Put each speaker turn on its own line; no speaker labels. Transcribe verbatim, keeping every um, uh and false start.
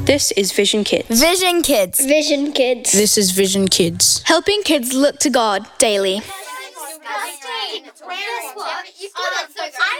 This is Vision Kids.
Vision Kids.
Vision Kids.
This is Vision Kids.
Helping kids look to God daily.
Disgusting. Guess what? You've got it so